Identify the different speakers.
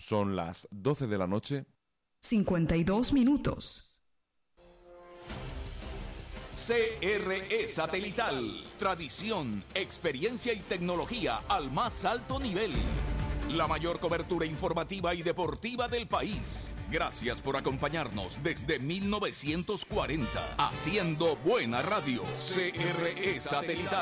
Speaker 1: Son las 12 de la noche.
Speaker 2: 52 minutos.
Speaker 3: CRE Satelital. Tradición, experiencia y tecnología al más alto nivel. La mayor cobertura informativa y deportiva del país. Gracias por acompañarnos desde 1940. Haciendo buena radio. CRE Satelital.